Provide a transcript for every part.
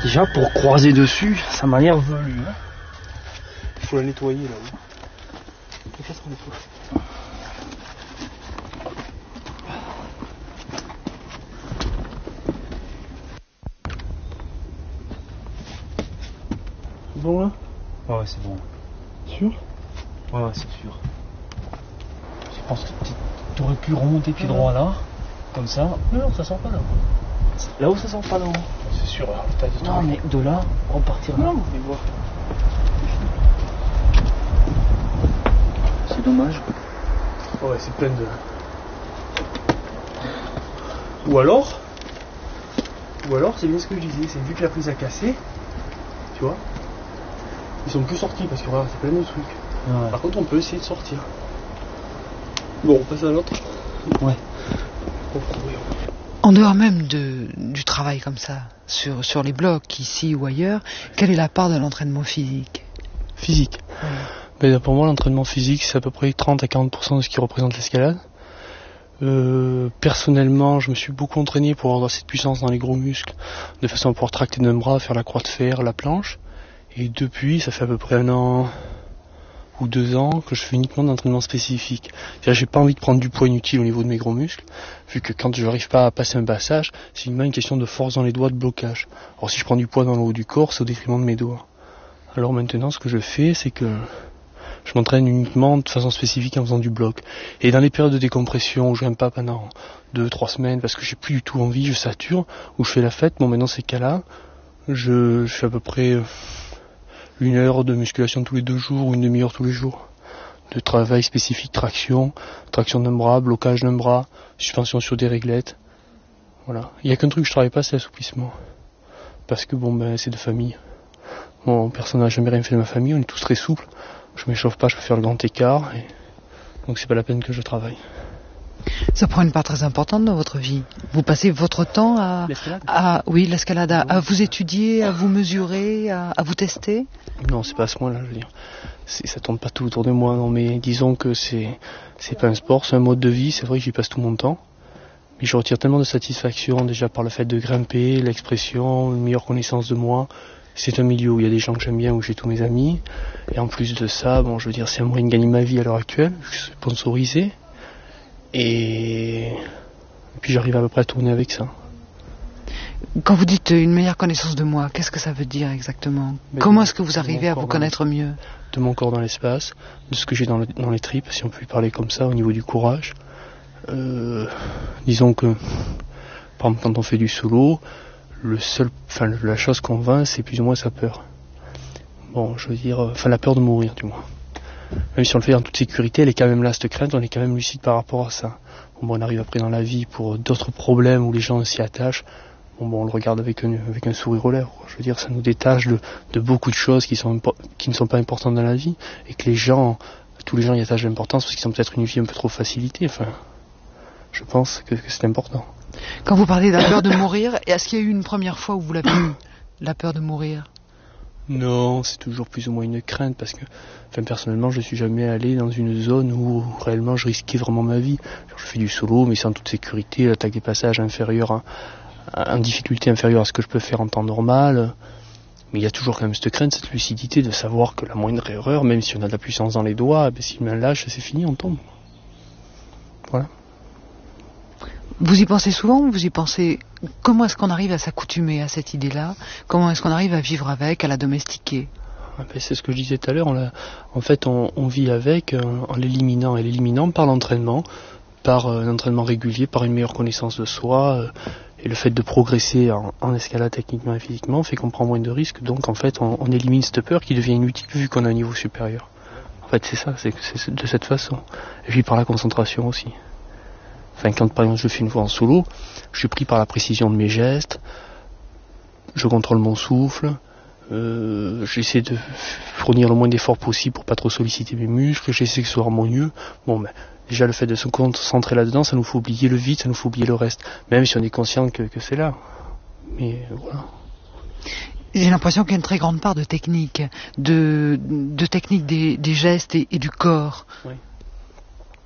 Déjà pour croiser dessus, ça m'a l'air velu. Hein. Il faut la nettoyer là-haut. C'est bon là? Ouais, c'est bon. Sûr? Ouais, c'est sûr. Je pense que tu aurais pu remonter pied droit là, comme ça. Non, ça sent pas là. Là-haut ça sent pas là-haut. C'est sûr, alors l'état du Non mais de là, repartir là. Non, mais voir. C'est dommage. Ouais, c'est plein de... Ou alors, c'est bien ce que je disais, c'est vu que la prise a cassé, tu vois, ils sont plus sortis parce que regarde, c'est plein de trucs. Ouais. Par contre, on peut essayer de sortir. Bon, on passe à l'autre. Ouais. En dehors même du travail comme ça, sur les blocs, ici ou ailleurs, quelle est la part de l'entraînement physique? Physique. Ben, pour moi, l'entraînement physique, c'est à peu près 30 à 40% de ce qui représente l'escalade. Personnellement, je me suis beaucoup entraîné pour avoir cette puissance dans les gros muscles, de façon à pouvoir tracter d'un bras, faire la croix de fer, la planche. Et depuis, ça fait à peu près 1 an ou 2 ans que je fais uniquement d'entraînement spécifique. C'est-à-dire, j'ai pas envie de prendre du poids inutile au niveau de mes gros muscles, vu que quand je n'arrive pas à passer un passage, c'est uniquement une question de force dans les doigts, de blocage. Alors si je prends du poids dans le haut du corps, c'est au détriment de mes doigts. Alors maintenant, ce que je fais, c'est que je m'entraîne uniquement de façon spécifique en faisant du bloc. Et dans les périodes de décompression où je viens pas pendant 2-3 semaines parce que j'ai plus du tout envie, je sature, où je fais la fête, bon maintenant ces cas-là, je fais à peu près 1 heure de musculation tous les 2 jours ou 1/2 heure tous les jours. De travail spécifique, traction d'un bras, blocage d'un bras, suspension sur des réglettes. Voilà. Il n'y a qu'un truc que je travaille pas, c'est l'assouplissement. Parce que bon ben c'est de famille. Bon, personne n'a jamais rien fait de ma famille, on est tous très souples. Je m'échauffe pas, je peux faire le grand écart, et donc c'est pas la peine que je travaille. Ça prend une part très importante dans votre vie. Vous passez votre temps l'escalade, à vous étudier, à vous mesurer, à vous tester? Non, c'est pas à ce point-là, je veux dire. Ça tourne pas tout autour de moi, non, mais disons que c'est pas un sport, c'est un mode de vie, c'est vrai que j'y passe tout mon temps. Mais je retire tellement de satisfaction déjà par le fait de grimper, l'expression, une meilleure connaissance de moi. C'est un milieu où il y a des gens que j'aime bien, où j'ai tous mes amis. Et en plus de ça, bon, je veux dire, c'est un moyen de gagner ma vie à l'heure actuelle. Je suis sponsorisé. Et puis j'arrive à peu près à tourner avec ça. Quand vous dites une meilleure connaissance de moi, qu'est-ce que ça veut dire exactement? Comment est-ce que vous arrivez à vous connaître mieux? De mon corps dans l'espace, de ce que j'ai dans les tripes, si on peut parler comme ça, au niveau du courage. Disons que, par exemple, quand on fait du solo, la chose qu'on vainc, c'est plus ou moins sa peur. Bon, je veux dire, la peur de mourir, du moins. Même si on le fait en toute sécurité, elle est quand même là, cette crainte, on est quand même lucide par rapport à ça. Bon, on arrive après dans la vie pour d'autres problèmes où les gens s'y attachent. Bon, on le regarde avec un sourire aux lèvres. Je veux dire, ça nous détache de beaucoup de choses qui ne sont pas importantes dans la vie, et que tous les gens y attachent de l'importance parce qu'ils ont peut-être une vie un peu trop facilitée. Enfin, je pense que c'est important. Quand vous parlez de la peur de mourir, est-ce qu'il y a eu une première fois où vous l'avez eu, la peur de mourir? Non, c'est toujours plus ou moins une crainte parce que, personnellement, je suis jamais allé dans une zone où réellement je risquais vraiment ma vie. Je fais du solo, mais c'est en toute sécurité, l'attaque des passages en difficulté inférieure à ce que je peux faire en temps normal. Mais il y a toujours quand même cette crainte, cette lucidité de savoir que la moindre erreur, même si on a de la puissance dans les doigts, si une main lâche, c'est fini, on tombe. Voilà. Vous y pensez souvent ou vous y pensez... Comment est-ce qu'on arrive à s'accoutumer à cette idée-là? Comment est-ce qu'on arrive à vivre avec, à la domestiquer? C'est ce que je disais tout à l'heure, en fait on vit avec en l'éliminant, et l'éliminant par l'entraînement, par un entraînement régulier, par une meilleure connaissance de soi, et le fait de progresser en escalade techniquement et physiquement fait qu'on prend moins de risques, donc en fait on élimine cette peur qui devient inutile vu qu'on a un niveau supérieur. En fait c'est ça, c'est de cette façon. Et puis par la concentration aussi. Quand par exemple je fais une voix en solo, je suis pris par la précision de mes gestes, je contrôle mon souffle, j'essaie de fournir le moins d'efforts possible pour pas trop solliciter mes muscles, j'essaie que ce soit harmonieux. Bon, déjà le fait de se concentrer là-dedans, ça nous fait oublier le vide, ça nous fait oublier le reste, même si on est conscient que c'est là. Mais voilà. J'ai l'impression qu'il y a une très grande part de technique, de technique des gestes et du corps. Oui.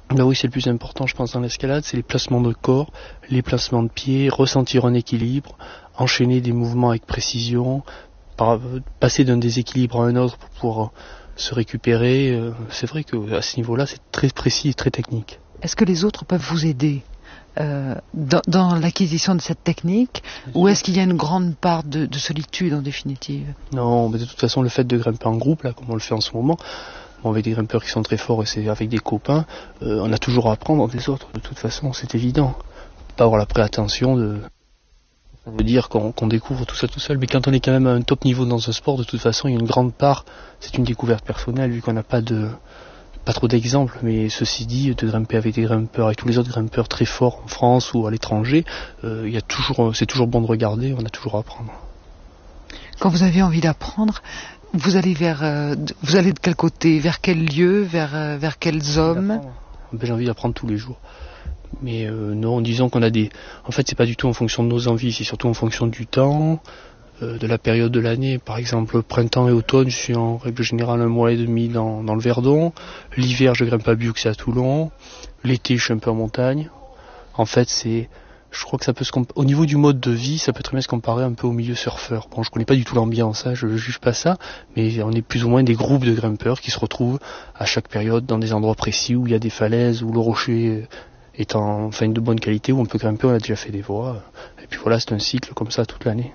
Bah oui, c'est le plus important, je pense, dans l'escalade, c'est les placements de corps, les placements de pieds, ressentir un équilibre, enchaîner des mouvements avec précision, passer d'un déséquilibre à un autre pour pouvoir se récupérer. C'est vrai qu'à ce niveau-là, c'est très précis et très technique. Est-ce que les autres peuvent vous aider dans l'acquisition de cette technique, ou est-ce qu'il y a une grande part de solitude en définitive? Non, mais de toute façon, le fait de grimper en groupe, là, comme on le fait en ce moment, avec des grimpeurs qui sont très forts et c'est avec des copains, on a toujours à apprendre des autres, de toute façon, c'est évident. Pas avoir la préattention de dire qu'on découvre tout ça tout seul, mais quand on est quand même à un top niveau dans un sport, de toute façon, il y a une grande part, c'est une découverte personnelle, vu qu'on n'a pas trop d'exemples, mais ceci dit, de grimper avec des grimpeurs, avec tous les autres grimpeurs très forts en France ou à l'étranger, c'est toujours bon de regarder, on a toujours à apprendre. Quand vous avez envie d'apprendre, vous allez de quel côté? Vers quel lieu? Vers quels hommes? J'ai envie d'apprendre tous les jours. Mais non, disons qu'on a En fait, c'est pas du tout en fonction de nos envies, c'est surtout en fonction du temps, de la période de l'année. Par exemple, printemps et automne, je suis en règle générale 1 mois et demi dans le Verdon. L'hiver, je grimpe à Buc, c'est à Toulon. L'été, je suis un peu en montagne. En fait, je crois que ça peut au niveau du mode de vie, ça peut très bien se comparer un peu au milieu surfeur. Bon, je connais pas du tout l'ambiance, hein, je juge pas ça, mais on est plus ou moins des groupes de grimpeurs qui se retrouvent à chaque période dans des endroits précis où il y a des falaises, où le rocher est de bonne qualité, où on peut grimper, on a déjà fait des voies. Et puis voilà, c'est un cycle comme ça toute l'année.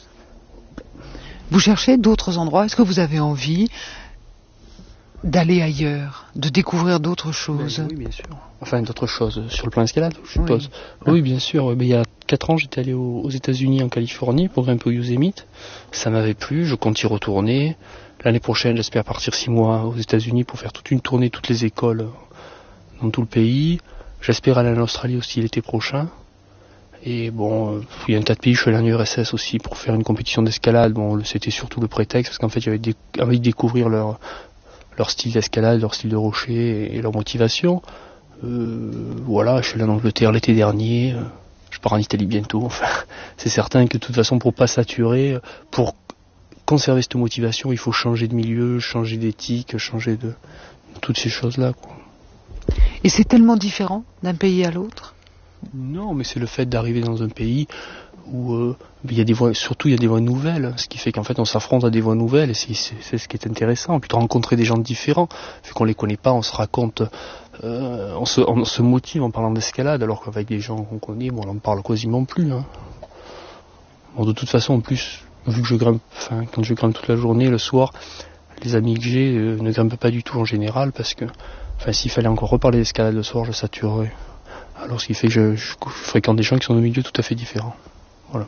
Vous cherchez d'autres endroits? Est-ce que vous avez envie d'aller ailleurs, de découvrir d'autres choses? Oui, bien sûr. Enfin, d'autres choses sur le plan escalade, je suppose. Oui, bien sûr. Mais il y a 4 ans, j'étais allé aux États-Unis, en Californie, pour grimper au Yosemite. Ça m'avait plu, je compte y retourner. L'année prochaine, j'espère partir 6 mois aux États-Unis pour faire toute une tournée, toutes les écoles dans tout le pays. J'espère aller en Australie aussi l'été prochain. Et bon, il y a un tas de pays, je suis allé en URSS aussi pour faire une compétition d'escalade. Bon, c'était surtout le prétexte, parce qu'en fait, j'avais envie de découvrir leur style d'escalade, leur style de rocher et leur motivation. Voilà, je suis allé en Angleterre l'été dernier, je pars en Italie bientôt. Enfin, c'est certain que de toute façon, pour pas saturer, pour conserver cette motivation, il faut changer de milieu, changer d'éthique, changer de toutes ces choses-là, quoi. Et c'est tellement différent d'un pays à l'autre? Non, mais c'est le fait d'arriver dans un pays où il y a des voies, surtout il y a des voies nouvelles, ce qui fait qu'en fait on s'affronte à des voies nouvelles, et c'est ce qui est intéressant. Puis de rencontrer des gens différents, vu qu'on les connaît pas, on se raconte, on se motive en parlant d'escalade, alors qu'avec des gens qu'on connaît, bon, on en parle quasiment plus. Hein. Bon, de toute façon, en plus, vu que quand je grimpe toute la journée, le soir, les amis que j'ai ne grimpent pas du tout en général, parce que, s'il fallait encore reparler d'escalade le soir, je saturerais. Alors ce qui fait que je fréquente des gens qui sont de milieux tout à fait différents. Voilà.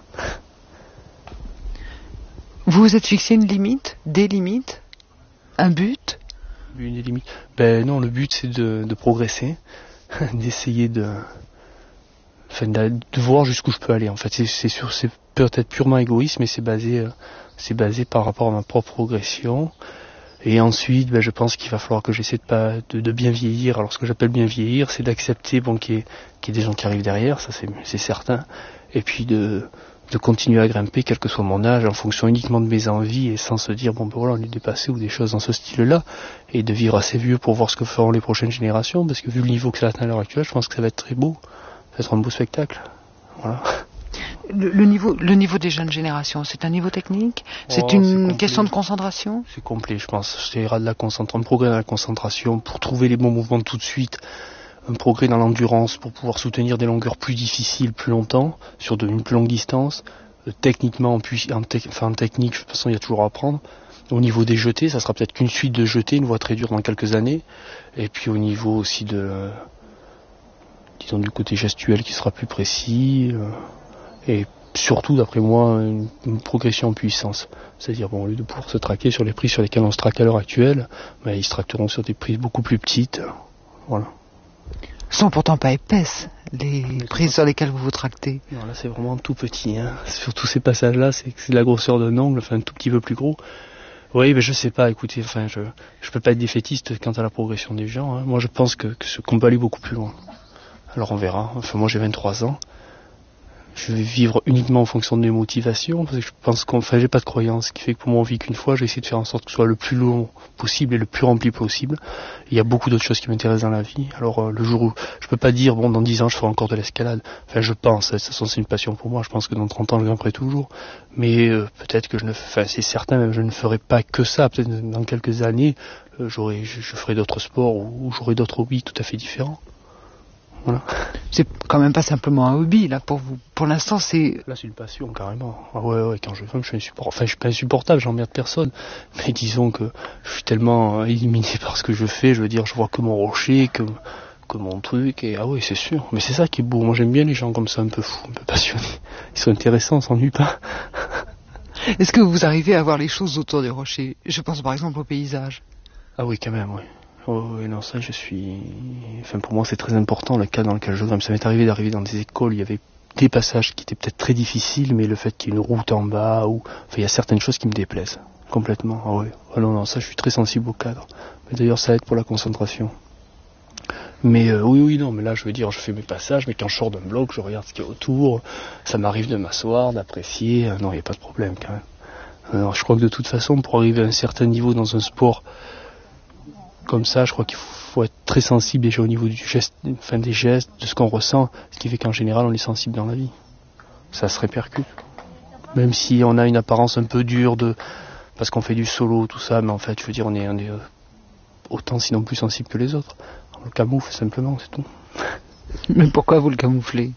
Vous vous êtes fixé une limite, des limites, un but? Une des limites. Ben non, le but c'est de progresser, d'essayer de voir jusqu'où je peux aller. En fait, c'est peut-être purement égoïste, mais c'est basé par rapport à ma propre progression. Et ensuite, je pense qu'il va falloir que j'essaie de bien vieillir. Alors ce que j'appelle bien vieillir, c'est d'accepter qu'il y ait des gens qui arrivent derrière, ça c'est certain. Et puis de continuer à grimper, quel que soit mon âge, en fonction uniquement de mes envies, et sans se dire, voilà, on est dépassé, ou des choses dans ce style-là. Et de vivre assez vieux pour voir ce que feront les prochaines générations, parce que vu le niveau que ça atteint à l'heure actuelle, je pense que ça va être très beau. Ça va être un beau spectacle. Voilà. Le niveau des jeunes générations, c'est un niveau technique? C'est une question de concentration? C'est complet, je pense. C'est un progrès dans la concentration pour trouver les bons mouvements tout de suite, un progrès dans l'endurance pour pouvoir soutenir des longueurs plus difficiles plus longtemps, sur une plus longue distance. Techniquement, en technique, de toute façon, il y a toujours à apprendre. Au niveau des jetés, ça sera peut-être qu'une suite de jetés, une voie très dure dans quelques années. Et puis au niveau aussi disons, du côté gestuel qui sera plus précis. Et surtout, d'après moi, une progression en puissance. C'est-à-dire, au lieu de pouvoir se traquer sur les prises sur lesquelles on se traque à l'heure actuelle, ils se traqueront sur des prises beaucoup plus petites. Voilà. Sont pourtant pas épaisses, les prises sur lesquelles vous vous tractez. Non, là c'est vraiment tout petit. Hein. Sur tous ces passages-là, c'est de la grosseur d'un ongle, un tout petit peu plus gros. Oui, mais je sais pas, écoutez, je peux pas être défaitiste quant à la progression des gens. Hein. Moi je pense qu'on peut aller beaucoup plus loin. Alors on verra. Moi j'ai 23 ans. je vais vivre uniquement en fonction de mes motivations, parce que je pense j'ai pas de croyance, ce qui fait que pour moi on vit qu'une fois, j'ai essayé de faire en sorte que ce soit le plus long possible et le plus rempli possible. Il y a beaucoup d'autres choses qui m'intéressent dans la vie. Alors le jour où, je peux pas dire, bon, dans 10 ans je ferai encore de l'escalade. Enfin, je pense, c'est une passion pour moi, je pense que dans 30 ans je grimperai toujours. Mais peut-être que c'est certain, même je ne ferai pas que ça. Peut-être dans quelques années, je ferai d'autres sports ou j'aurai d'autres hobbies tout à fait différents. Voilà. C'est quand même pas simplement un hobby, là, pour vous. Pour l'instant, c'est... Là, c'est une passion, carrément. Ah ouais, quand je grimpe, je suis je suis pas insupportable, j'emmerde personne. Mais disons que je suis tellement éliminé par ce que je fais, je veux dire, je vois que mon rocher, que mon truc, et ah oui, c'est sûr. Mais c'est ça qui est beau. Moi, j'aime bien les gens comme ça, un peu fous, un peu passionnés. Ils sont intéressants, on s'ennuie pas. Est-ce que vous arrivez à voir les choses autour des rochers? Je pense par exemple au paysage. Ah oui, quand même, oui. Oh, oui, non, ça, pour moi, c'est très important, le cas dans lequel je grimpe. Ça m'est arrivé d'arriver dans des écoles, il y avait des passages qui étaient peut-être très difficiles, mais le fait qu'il y ait une route en bas, il y a certaines choses qui me déplaisent. Complètement. Ah oui. Oh, non, ça, je suis très sensible au cadre. Mais d'ailleurs, ça aide pour la concentration. Mais oui, non, mais là, je veux dire, je fais mes passages, mais quand je sors d'un bloc, je regarde ce qu'il y a autour. Ça m'arrive de m'asseoir, d'apprécier. Non, il n'y a pas de problème, quand même. Alors, je crois que de toute façon, pour arriver à un certain niveau dans un sport comme ça, je crois qu'il faut être très sensible déjà au niveau du geste, des gestes, de ce qu'on ressent, ce qui fait qu'en général on est sensible dans la vie. Ça se répercute. Même si on a une apparence un peu dure parce qu'on fait du solo, tout ça, mais en fait, je veux dire, on est autant sinon plus sensible que les autres. On le camoufle simplement, c'est tout. Mais pourquoi vous le camouflez?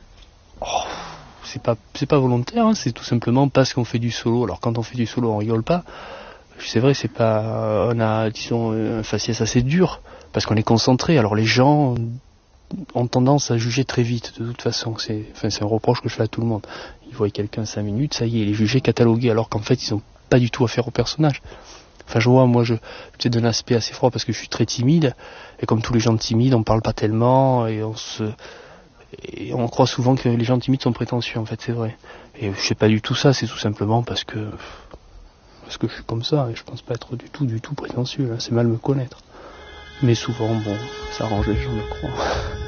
C'est pas volontaire, hein, c'est tout simplement parce qu'on fait du solo. Alors quand on fait du solo, on rigole pas. C'est vrai, on a, disons, un faciès assez dur, parce qu'on est concentré. Alors les gens ont tendance à juger très vite, de toute façon. C'est un reproche que je fais à tout le monde. Ils voient quelqu'un 5 minutes, ça y est, il est jugé, catalogué, alors qu'en fait, ils n'ont pas du tout affaire au personnage. Enfin, je vois, moi, peut-être d'un aspect assez froid, parce que je suis très timide, et comme tous les gens timides, on parle pas tellement, et on croit souvent que les gens timides sont prétentieux, en fait, c'est vrai. Et je sais pas du tout ça, c'est tout simplement parce que je suis comme ça, et je pense pas être du tout prétentieux, là. C'est mal me connaître. Mais souvent, bon, ça arrange les gens, je crois.